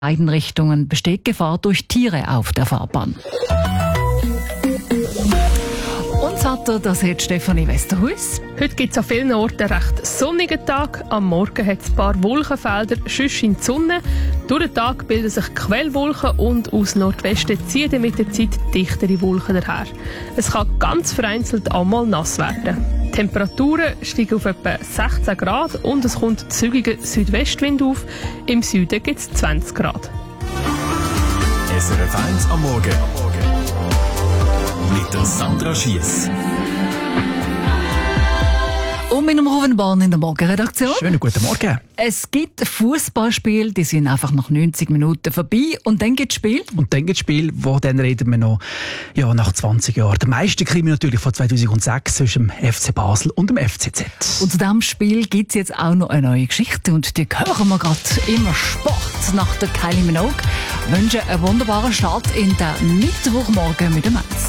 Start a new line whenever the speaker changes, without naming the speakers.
beiden Richtungen besteht Gefahr durch Tiere auf der Fahrbahn. Und hat das jetzt Stefanie Westerhuis.
Heute gibt es an vielen Orten einen recht sonnigen Tag. Am Morgen hat es ein paar Wolkenfelder, sonst scheint die Sonne. Durch den Tag bilden sich Quellwolken und aus Nordwesten ziehen dann mit der Zeit dichtere Wolken daher. Es kann ganz vereinzelt auch mal nass werden. Die Temperaturen steigen auf etwa 16 Grad und es kommt zügiger Südwestwind auf. Im Süden gibt es 20 Grad.
SRF 1 am Morgen. Mit der Sandra Schiess.
Und mit dem Ruben Bahn in der Morgenredaktion.
Schönen guten Morgen.
Es gibt Fußballspiele, die sind einfach nach 90 Minuten vorbei. Und dann gibt es Spiel.
Und dann gibt es Spiel, dann reden wir noch nach 20 Jahren. Der Meisterkrimi natürlich von 2006 zwischen dem FC Basel und dem FCZ.
Und zu diesem Spiel gibt es jetzt auch noch eine neue Geschichte. Und die hören wir gerade im Sport nach der Kylie Minogue. Wünschen einen wunderbaren Start in den Mittwochmorgen mit dem Netz.